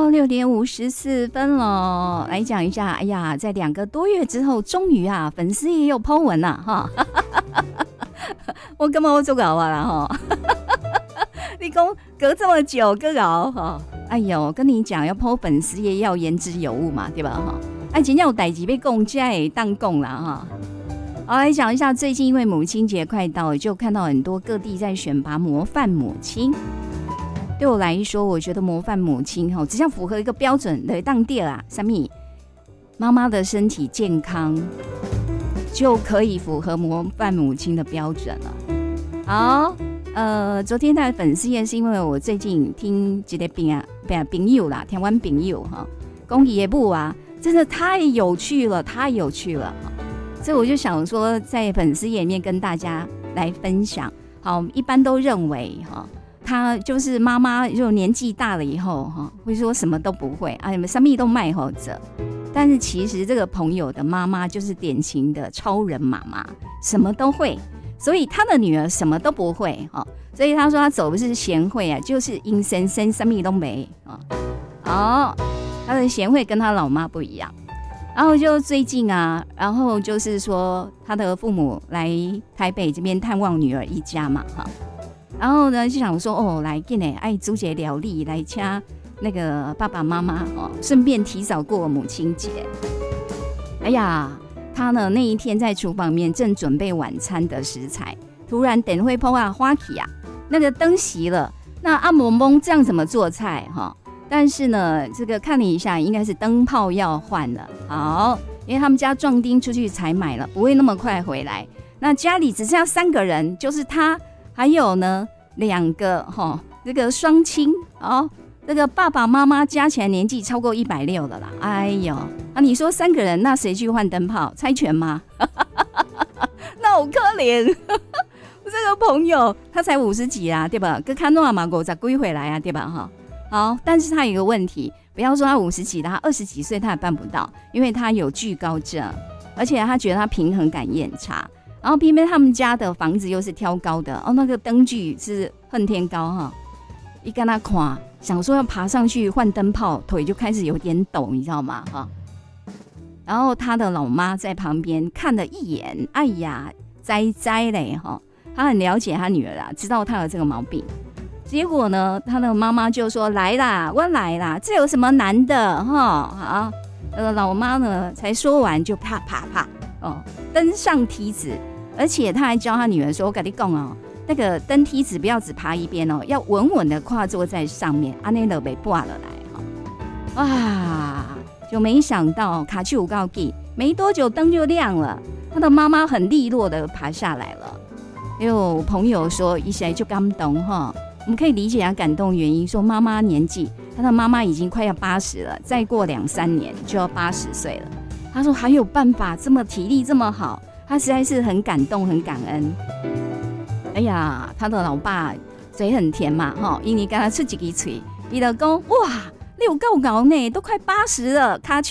6:54了，来讲一下。哎呀，在2个多月之后，终于啊，粉丝也有 po 文了哈。我根本我做搞啊啦哈。你讲隔这么久，隔搞哈。哎呦，跟你讲，要 po 粉丝也要言之有物嘛，对吧哈？哎，真正有代志被讲，现在也当讲啦哈。好，来讲一下，最近因为母亲节快到了，就看到很多各地在选拔模范母亲。对我来说，我觉得模范母亲只要符合一个标准的当地啊，什么妈妈的身体健康就可以符合模范母亲的标准了。好，昨天的粉丝页是因为我最近听一个朋友啦，台湾朋友哈，讲伊的母啊，真的太有趣了，太有趣了。所以我就想说，在粉丝页里面跟大家来分享。好，一般都认为哈。他就是妈妈，就年纪大了以后哈，会说什么都不会啊，你们什么都卖后者。但是其实这个朋友的妈妈就是典型的超人妈妈，什么都会，所以他的女儿什么都不会哈。所以他说他走的是贤惠啊，就是阴森森，什么都没啊。好，他的贤惠跟他老妈不一样。然后就最近啊，然后就是说他的父母来台北这边探望女儿一家嘛哈。然后呢，就想说来给你爱煮些料理来请那个爸爸妈妈顺便提早过母亲节。哎呀，他呢那一天在厨房里面正准备晚餐的食材，突然电火泡啊花起啊，那个灯熄了，那阿蒙蒙这样怎么做菜哈？但是呢，这个看了一下，应该是灯泡要换了。好，因为他们家壮丁出去采买了，不会那么快回来。那家里只剩下3个人，就是他。还有呢，2个这个双亲这个爸爸妈妈加起来年纪超过160了啦。哎呦，你说3个人，那谁去换灯泡？猜拳吗？那好可怜。这个朋友他才50几啦，对吧？跟看诺嘛50几回来啊，对吧？哈，好，但是他有一个问题，不要说他50几了，他20几岁他也办不到，因为他有惧高症，而且他觉得他平衡感也很差。然后偏偏他们家的房子又是挑高的那个灯具是恨天高哈，一跟他看，想说要爬上去换灯泡，腿就开始有点抖，你知道吗哈？然后他的老妈在旁边看了一眼，哎呀，栽嘞哈，他很了解他女儿啦，知道他有这个毛病。结果呢，他的妈妈就说：“来啦，我来啦，这有什么难的哈？”好，老妈呢才说完就啪啪啪登上梯子。而且他还教他女儿说：“我跟你讲那个登梯子不要只爬一边要稳稳的跨坐在上面，安内就被挂了来哇！就没想到卡去五告记，没多久灯就亮了，他的妈妈很利落的爬下来了。有朋友说一下就感动哈，我们可以理解他感动原因，说妈妈年纪，他的妈妈已经快要80了，再过2-3年就要80岁了。他说还有办法，这么体力这么好。”他实在是很感动，很感恩。哎呀，他的老爸嘴很甜嘛，因为跟他出几个嘴，他就说：“哇，你有够高呢，都快80了，卡